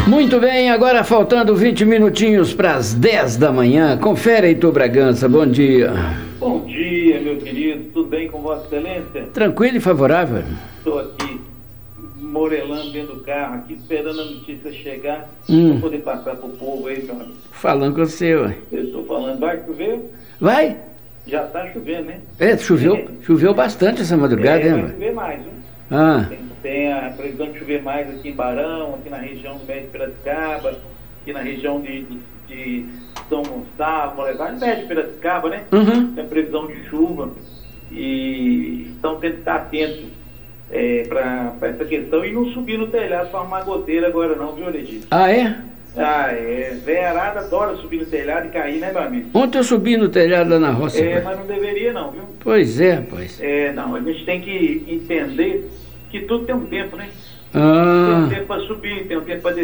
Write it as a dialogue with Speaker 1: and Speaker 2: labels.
Speaker 1: Muito bem, agora faltando 20 minutinhos para as 10 da manhã. Confere, Heitor Bragança, bom dia.
Speaker 2: Bom dia, meu querido, tudo bem com Vossa Excelência?
Speaker 1: Tranquilo e favorável?
Speaker 2: Estou aqui, morelando dentro do carro, aqui esperando a notícia chegar, para poder passar para o povo aí, meu amigo.
Speaker 1: Falando com você, ué.
Speaker 2: Eu estou falando, vai chover?
Speaker 1: Vai?
Speaker 2: Já está chovendo, né?
Speaker 1: Choveu bastante essa madrugada, né?
Speaker 2: Vai chover mais, viu?
Speaker 1: Ah,
Speaker 2: Tem a previsão de chover mais aqui em Barão, aqui na região do Médio Piracicaba, aqui na região de São Gonçalo, Molevar, no Médio Piracicaba, né? Tem a previsão de chuva e então tem que estar atento para essa questão e não subir no telhado para arrumar goteira agora não, viu, Legítimo?
Speaker 1: ah é?
Speaker 2: Verarada adora subir no telhado e cair, né, meu amigo?
Speaker 1: Ontem eu subi no telhado lá na roça.
Speaker 2: Mas não deveria não, viu?
Speaker 1: Pois é, pois.
Speaker 2: Não, a gente tem que entender que tudo tem um tempo, né?
Speaker 1: Ah.
Speaker 2: Tem um tempo para subir, tem um tempo para descer.